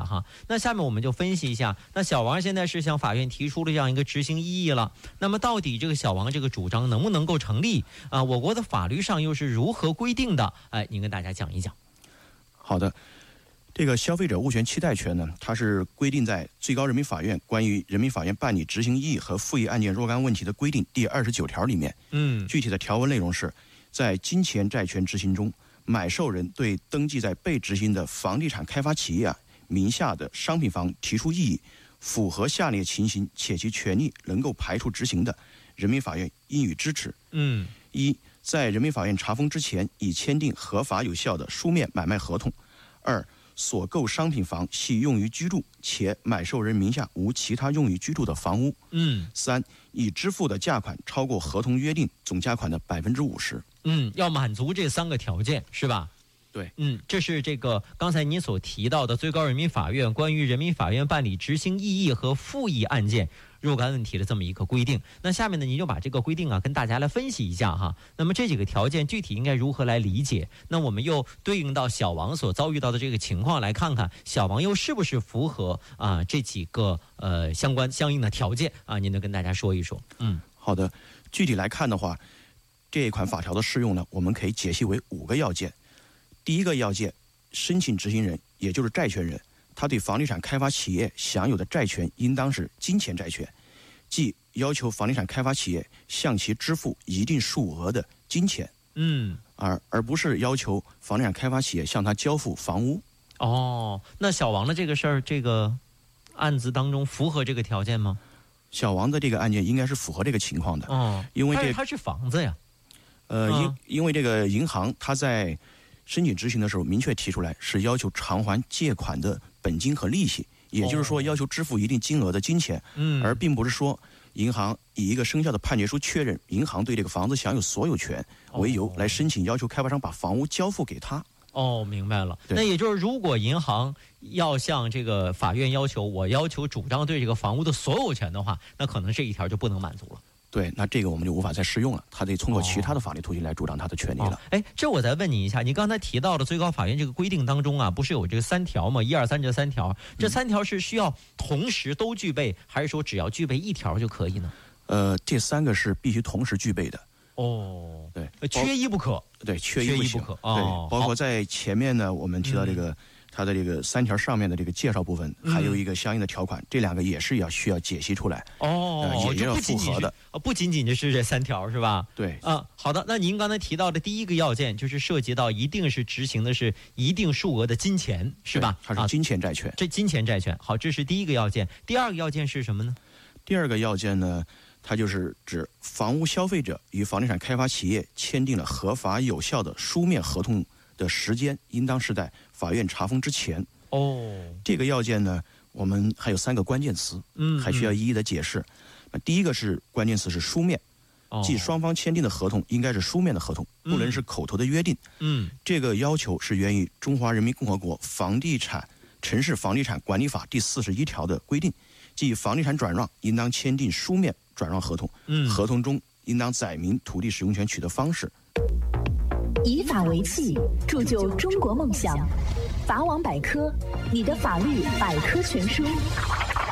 哈。那下面我们就分析一下，那小王现在是向法院提出了这样一个执行异议了，那么到底这个小王这个主张能不能够成立啊？我国的法律上又是如何规定的？您跟大家讲一讲。 好的，这个消费者物权期待权呢，它是规定在最高人民法院关于人民法院办理执行异议和复议案件若干问题的规定第29条里面。具体的条文内容是，在金钱债权执行中，买受人对登记在被执行的房地产开发企业名下的商品房提出异议，符合下列情形且其权利能够排除执行的，人民法院应予支持。一，在人民法院查封之前已签订合法有效的书面买卖合同。二，所购商品房系用于居住，且买受人名下无其他用于居住的房屋。三，已支付的价款超过合同约定总价款的50%。 要满足这3个条件是吧？ 对， 这是这个刚才您所提到的最高人民法院关于人民法院办理执行异议和复议案件若干问题的这么一个规定。那下面呢，您就把这个规定跟大家来分析一下哈。那么这几个条件具体应该如何来理解？那我们又对应到小王所遭遇到的这个情况来看看，小王又是不是符合这几个相应的条件您能跟大家说一说？ 好的，具体来看的话，这一款法条的适用呢，我们可以解析为5个要件。第一个要件，申请执行人也就是债权人，他对房地产开发企业享有的债权应当是金钱债权，即要求房地产开发企业向其支付一定数额的金钱，而不是要求房地产开发企业向他交付房屋。 那小王的这个事儿，这个案子当中符合这个条件吗？ 小王的这个案件应该是符合这个情况的，因为它是房子呀。 因为这个银行他在申请执行的时候明确提出来是要求偿还借款的本金和利息，也就是说要求支付一定金额的金钱，而并不是说银行以一个生效的判决书确认银行对这个房子享有所有权为由来申请要求开发商把房屋交付给他。 明白了。那也就是如果银行要向这个法院要求，我要求主张对这个房屋的所有权的话，那可能这一条就不能满足了。 对，那这个我们就无法再适用了，他得通过其他的法律途径来主张他的权利了。 这我再问你一下，你刚才提到的最高法院这个规定当中不是有这个3条吗？1、2、3这3条，这3条是需要同时都具备，还是说只要具备1条就可以呢？ 这3个是必须同时具备的。 对，缺一不可。 对，缺一不可。对，包括在前面呢，我们提到这个它的这个3条上面的这个介绍部分，还有一个相应的条款，这2个也是需要解析出来。也要符合的。 不仅仅就是这3条是吧？ 对。 好的。那您刚才提到的第一个要件，就是涉及到一定是执行的是一定数额的金钱，是吧？ 它是金钱债权。 这金钱债权，好，这是第一个要件。第2个要件是什么呢？ 第2个要件呢，它就是指房屋消费者与房地产开发企业签订了合法有效的书面合同的时间，应当是在法院查封之前。这个要件呢，我们还有3个关键词，还需要一一的解释。第一个是关键词是书面，即双方签订的合同应该是书面的合同，不能是口头的约定。这个要求是源于《中华人民共和国城市房地产管理法》第41条的规定，即房地产转让应当签订书面转让合同，合同中应当载明土地使用权取得方式。 以法为器，铸就中国梦想。法网百科，你的法律百科全书。